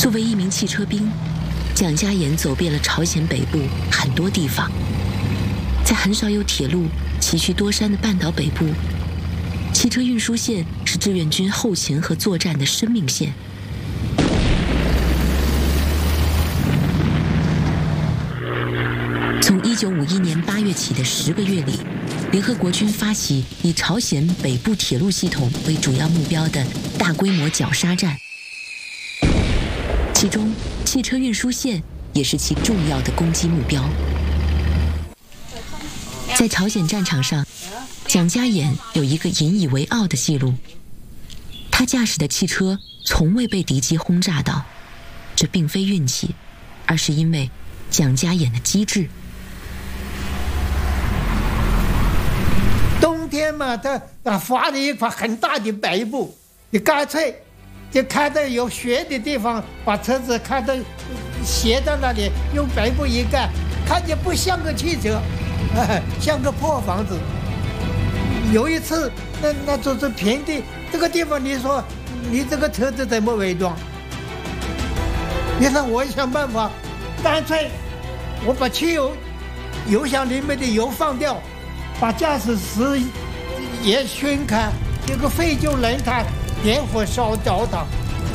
作为一名汽车兵，蒋家岩走遍了朝鲜北部很多地方。在很少有铁路崎岖多山的半岛北部，汽车运输线是志愿军后勤和作战的生命线。从1951年8月起的10个月里，联合国军发起以朝鲜北部铁路系统为主要目标的大规模绞杀战，其中汽车运输线也是其重要的攻击目标。在朝鲜战场上，蒋家岩有一个引以为傲的记录，他驾驶的汽车从未被敌机轰炸到，这并非运气，而是因为蒋家岩的机智。 冬天嘛，他划了一块很大的白布，你干脆就开到有雪的地方，把车子开到斜到那里，用白布一盖，看起不像个汽车，像个破房子。有一次，那就是平地这个地方，你说你这个车子怎么伪装？你看我想办法，干脆我把汽油箱里面的油放掉，把驾驶室也熏开，这个废旧轮胎点火烧着它。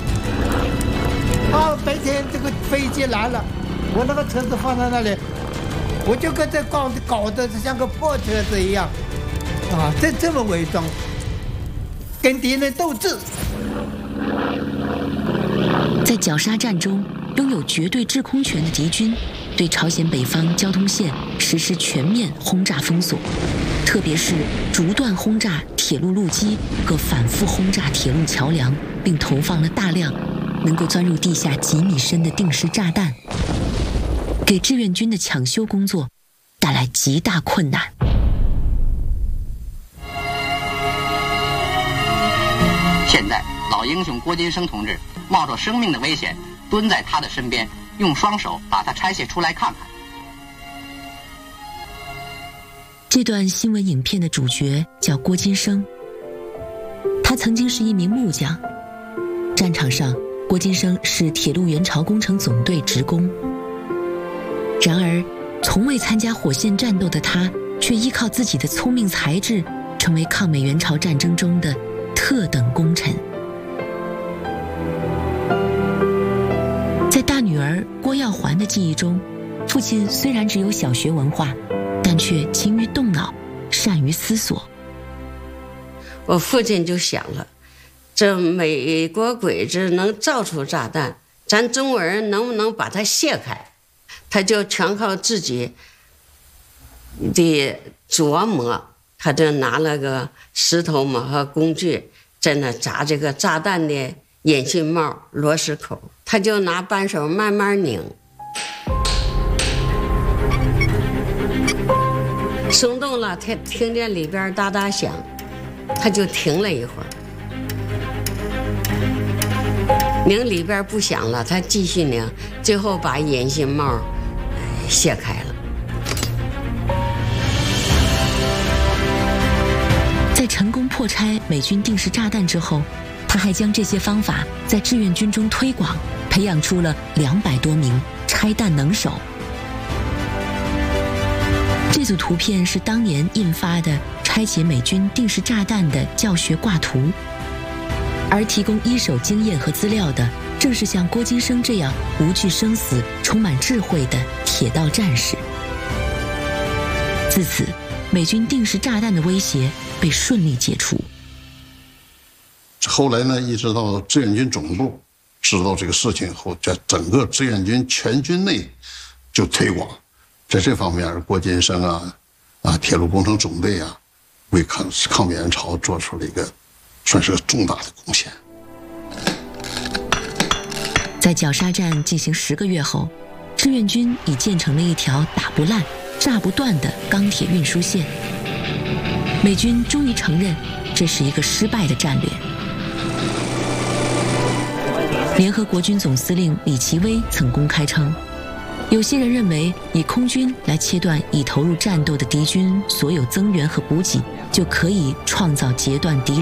白天这个飞机来了，我那个车子放在那里，我就跟这搞得像个破车子一样，这么伪装，跟敌人斗智。 在绞杀战中，拥有绝对制空权的敌军对朝鲜北方交通线实施全面轰炸封锁，特别是逐段轰炸铁路路基和反复轰炸铁路桥梁，并投放了大量能够钻入地下几米深的定时炸弹，给志愿军的抢修工作带来极大困难。 现在老英雄郭金生同志冒着生命的危险蹲在他的身边，用双手把他拆卸出来看看。 这段新闻影片的主角叫郭金生，他曾经是一名木匠。战场上，郭金生是铁路援朝工程总队职工。然而，从未参加火线战斗的他，却依靠自己的聪明才智，成为抗美援朝战争中的特等功臣。在大女儿郭耀环的记忆中，父亲虽然只有小学文化，但却勤于动脑，善于思索。 我父亲就想了，这美国鬼子能造出炸弹，咱中国人能不能把它卸开？他就全靠自己的琢磨，他就拿了个石头嘛和工具，在那砸这个炸弹的引信帽螺丝口，他就拿扳手慢慢拧，松动了，他听见里边哒哒响，他就停了一会儿。拧里边不响了，他继续拧，最后把引信帽卸开了。 在成功破拆美军定时炸弹之后，他还将这些方法在志愿军中推广，培养出了200多名拆弹能手。这组图片是当年印发的拆解美军定时炸弹的教学挂图，而提供一手经验和资料的，正是像郭金生这样无惧生死、充满智慧的铁道战士。自此，美军定时炸弹的威胁被顺利解除。 后来呢，一直到志愿军总部知道这个事情后，在整个志愿军全军内就推广。在这方面，郭金生铁路工程总队为抗美援朝做出了一个算是个重大的贡献。 在绞杀战进行10个月后，志愿军已建成了一条打不烂、炸不断的钢铁运输线。美军终于承认这是一个失败的战略。联合国军总司令李奇微曾公开称，有些人认为以空军来切断已投入战斗的敌军所有增援和补给，就可以创造截断敌人